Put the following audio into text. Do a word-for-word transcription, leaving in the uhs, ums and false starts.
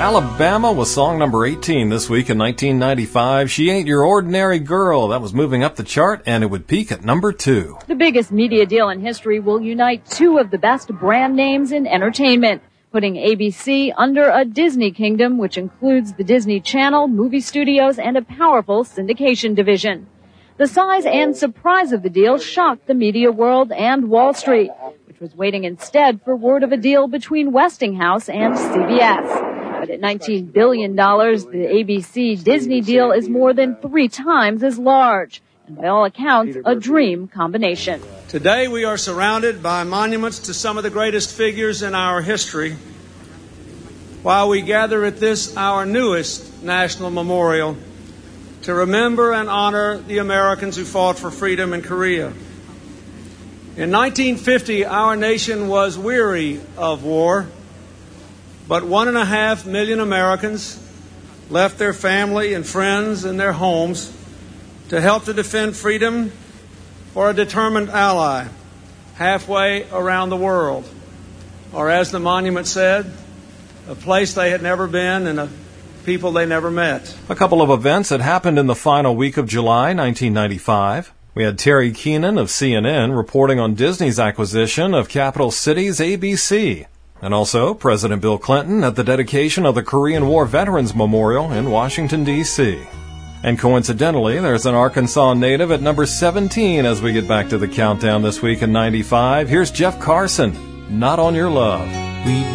Alabama was song number eighteen this week in nineteen ninety-five. She Ain't Your Ordinary Girl. That was moving up the chart, and it would peak at number two. The biggest media deal in history will unite two of the best brand names in entertainment, putting A B C under a Disney kingdom, which includes the Disney Channel, movie studios, and a powerful syndication division. The size and surprise of the deal shocked the media world and Wall Street, which was waiting instead for word of a deal between Westinghouse and C B S. But at nineteen billion dollars, the A B C-Disney deal is more than three times as large, and by all accounts, a dream combination. Today we are surrounded by monuments to some of the greatest figures in our history, while we gather at this, our newest national memorial, to remember and honor the Americans who fought for freedom in Korea. In nineteen fifty, our nation was weary of war, but one and a half million Americans left their family and friends and their homes to help to defend freedom for a determined ally halfway around the world, or as the monument said, a place they had never been and a people they never met. A couple of events that happened in the final week of July nineteen ninety-five. We had Terry Keenan of C N N reporting on Disney's acquisition of Capital Cities A B C. And also President Bill Clinton at the dedication of the Korean War Veterans Memorial in Washington, D C And coincidentally, there's an Arkansas native at number seventeen as we get back to the countdown this week in ninety-five. Here's Jeff Carson, Not on Your Love. We